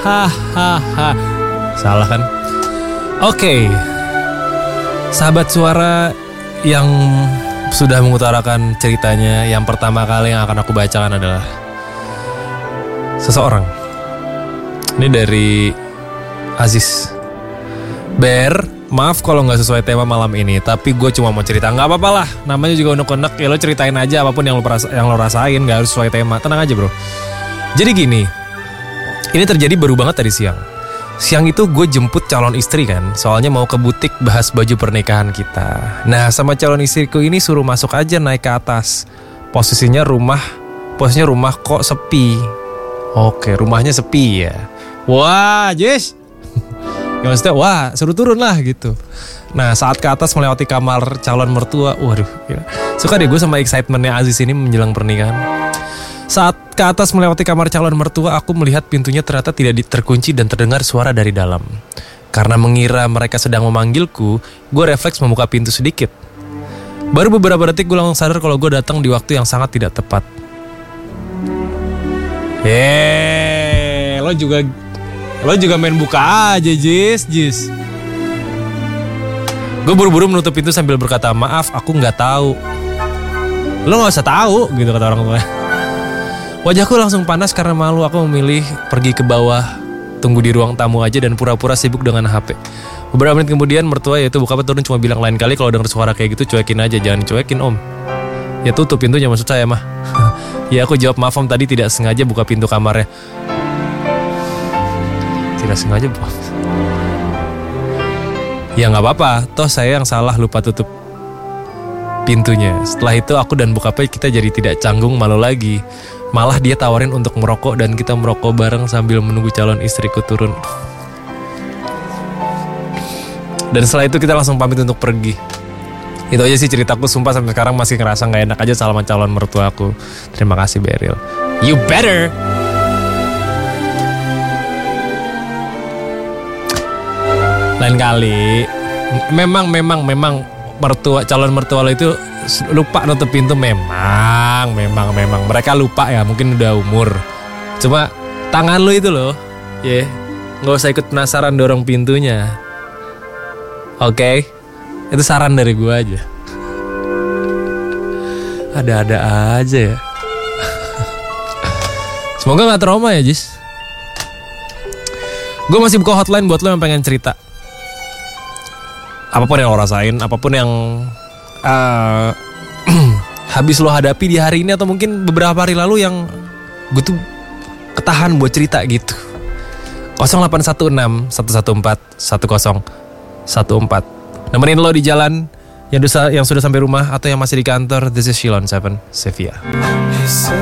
Hahaha. Salah kan? Oke. Sahabat suara yang sudah mengutarakan ceritanya, yang pertama kali yang akan aku bacakan adalah seseorang. Ini dari Aziz. Ber, maaf kalau gak sesuai tema malam ini, tapi gue cuma mau cerita. Gak apa-apa lah, namanya juga unek-unek. Ya lo ceritain aja apapun yang lo rasain, gak harus sesuai tema. Tenang aja bro. Jadi gini, ini terjadi baru banget tadi siang. Siang itu gue jemput calon istri kan, soalnya mau ke butik bahas baju pernikahan kita. Nah sama calon istriku ini suruh masuk aja naik ke atas. Posisinya rumah kok sepi. Oke, rumahnya sepi ya. Wah Jess, ya maksudnya wah suruh turun lah gitu. Nah saat ke atas melewati kamar calon mertua, waduh ya. Suka deh gue sama excitementnya Aziz ini menjelang pernikahan. Saat ke atas melewati kamar calon mertua, aku melihat pintunya ternyata tidak terkunci dan terdengar suara dari dalam. Karena mengira mereka sedang memanggilku, gue refleks membuka pintu sedikit. Baru beberapa detik gue langsung sadar kalau gue datang di waktu yang sangat tidak tepat. Lo juga main buka aja, Jis. Gue buru-buru menutup pintu sambil berkata, maaf, aku nggak tahu. Lo nggak usah tahu, gitu kata orang tua. Wajahku langsung panas karena malu. Aku memilih pergi ke bawah, tunggu di ruang tamu aja dan pura-pura sibuk dengan HP. Beberapa menit kemudian mertua yaitu bokapnya turun cuma bilang lain kali kalau dengar suara kayak gitu cuekin aja, jangan cuekin om. Ya tutup pintunya maksud saya mah. Ya aku jawab maaf om tadi tidak sengaja buka pintu kamarnya. Tidak sengaja bu. Ya gak apa-apa, toh saya yang salah lupa tutup pintunya. Setelah itu aku dan bokapnya kita jadi tidak canggung malu lagi. Malah dia tawarin untuk merokok dan kita merokok bareng sambil menunggu calon istriku turun. Dan setelah itu kita langsung pamit untuk pergi. Itu aja sih ceritaku, sumpah sampai sekarang masih ngerasa gak enak aja sama calon mertua aku. Terima kasih Beryl. You better. Lain kali memang calon mertua lo itu lupa nutup pintu. Memang mereka lupa ya, mungkin udah umur. Cuma tangan lo itu loh, ya, nggak usah ikut penasaran dorong pintunya. Oke, itu saran dari gue aja. Ada-ada aja ya. Semoga nggak trauma ya Jis. Gue masih buka hotline buat lo yang pengen cerita. Apapun yang lo rasain, apapun yang habis lo hadapi di hari ini atau mungkin beberapa hari lalu yang gue tuh ketahan buat cerita gitu. 0816 114 1014. Nemenin lo di jalan yang sudah sampai rumah atau yang masih di kantor. This is Shilon 7 Sevilla.